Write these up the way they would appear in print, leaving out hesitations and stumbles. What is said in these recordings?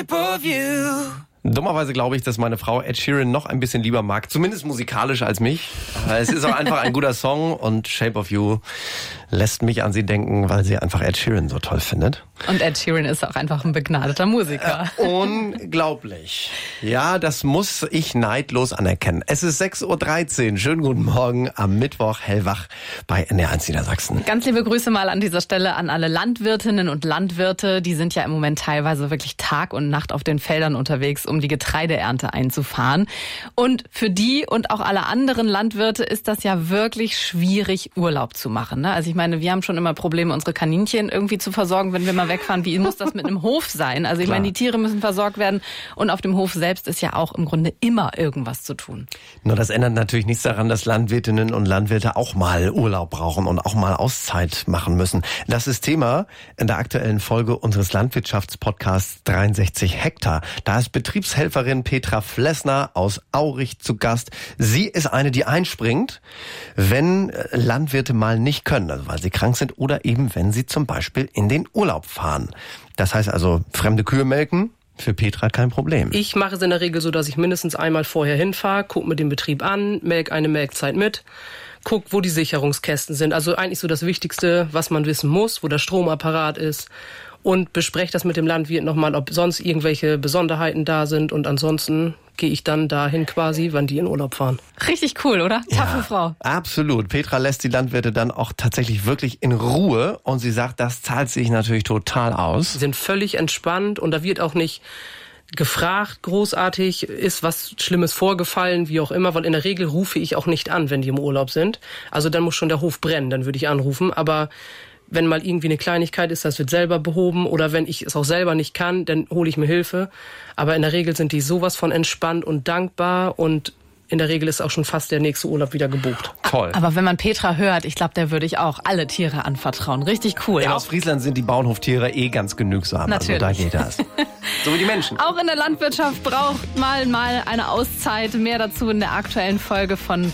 Dummerweise glaube ich, dass meine Frau Ed Sheeran noch ein bisschen lieber mag, zumindest musikalisch als mich. Aber es ist auch einfach ein guter Song und Shape of You lässt mich an sie denken, weil sie einfach Ed Sheeran so toll findet. Und Ed Sheeran ist auch einfach ein begnadeter Musiker. Unglaublich. Ja, das muss ich neidlos anerkennen. Es ist 6.13 Uhr. Schönen guten Morgen am Mittwoch, hellwach bei NDR1 Niedersachsen. Ganz liebe Grüße mal an dieser Stelle an alle Landwirtinnen und Landwirte. Die sind ja im Moment teilweise wirklich Tag und Nacht auf den Feldern unterwegs, um die Getreideernte einzufahren. Und für die und auch alle anderen Landwirte ist das ja wirklich schwierig, Urlaub zu machen. Also ich meine, wir haben schon immer Probleme, unsere Kaninchen irgendwie zu versorgen, wenn wir mal wegfahren. Wie muss das mit einem Hof sein? Also ich meine, die Tiere müssen versorgt werden und auf dem Hof selbst ist ja auch im Grunde immer irgendwas zu tun. Nur das ändert natürlich nichts daran, dass Landwirtinnen und Landwirte auch mal Urlaub brauchen und auch mal Auszeit machen müssen. Das ist Thema in der aktuellen Folge unseres Landwirtschaftspodcasts 63 Hektar. Da ist Betriebshelferin Petra Flessner aus Aurich zu Gast. Sie ist eine, die einspringt, wenn Landwirte mal nicht können, also weil sie krank sind oder eben wenn sie zum Beispiel in den Urlaub fahren. Das heißt also, fremde Kühe melken, für Petra kein Problem. Ich mache es in der Regel so, dass ich mindestens einmal vorher hinfahre, gucke mir den Betrieb an, melke eine Melkzeit mit, guck, wo die Sicherungskästen sind. Also eigentlich so das Wichtigste, was man wissen muss, wo der Stromapparat ist. Und bespreche das mit dem Landwirt nochmal, ob sonst irgendwelche Besonderheiten da sind. Und ansonsten gehe ich dann dahin quasi, wann die in Urlaub fahren. Richtig cool, oder? Taffe Frau. Absolut. Petra lässt die Landwirte dann auch tatsächlich wirklich in Ruhe. Und sie sagt, das zahlt sich natürlich total aus. Sie sind völlig entspannt und da wird auch nicht gefragt, großartig, ist was Schlimmes vorgefallen, wie auch immer, weil in der Regel rufe ich auch nicht an, wenn die im Urlaub sind. Also dann muss schon der Hof brennen, dann würde ich anrufen. Aber wenn mal irgendwie eine Kleinigkeit ist, das wird selber behoben. Oder wenn ich es auch selber nicht kann, dann hole ich mir Hilfe. Aber in der Regel sind die sowas von entspannt und dankbar. Und in der Regel ist auch schon fast der nächste Urlaub wieder gebucht. Toll. Aber wenn man Petra hört, ich glaube, der würde ich auch alle Tiere anvertrauen. Richtig cool. Ja, aus Friesland sind die Bauernhoftiere ganz genügsam. Natürlich. Also da geht das. So wie die Menschen. Auch in der Landwirtschaft braucht mal eine Auszeit. Mehr dazu in der aktuellen Folge von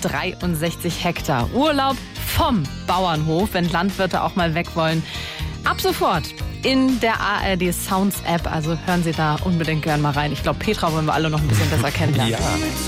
63 Hektar. Urlaub vom Bauernhof, wenn Landwirte auch mal weg wollen. Ab sofort in der ARD Sounds App. Also hören Sie da unbedingt gern mal rein. Ich glaube, Petra wollen wir alle noch ein bisschen besser kennenlernen. Ja.